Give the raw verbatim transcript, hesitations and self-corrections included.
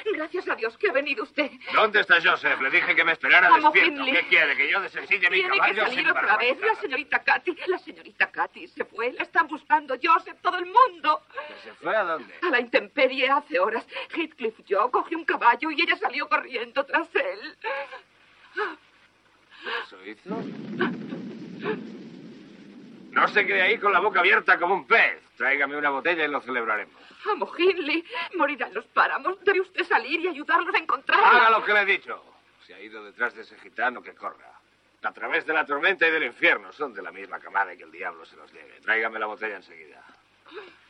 Gracias a Dios que ha venido usted. ¿Dónde está Joseph? Le dije que me esperara Vamos, despierto. Hindley. ¿Qué quiere? ¿Que yo desencille mi Tiene caballo? que salir sin otra vez. barbaridad? La señorita Katy. La señorita Katy se fue. La están buscando Joseph, todo el mundo. ¿Que se fue a dónde? A la intemperie hace horas. Heathcliff yo cogí un caballo y ella salió corriendo tras él. ¿Eso hizo? No se quede ahí con la boca abierta como un pez. Tráigame una botella y lo celebraremos. Vamos, Hindley. Morirán los páramos. Debe usted salir y ayudarlos a encontrarla. Haga lo que le he dicho. Se ha ido detrás de ese gitano, que corra. A través de la tormenta y del infierno. Son de la misma camada y que el diablo se los lleve. Tráigame la botella enseguida.